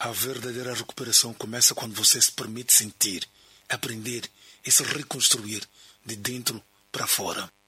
A verdadeira recuperação começa quando você se permite sentir, aprender e se reconstruir de dentro para fora.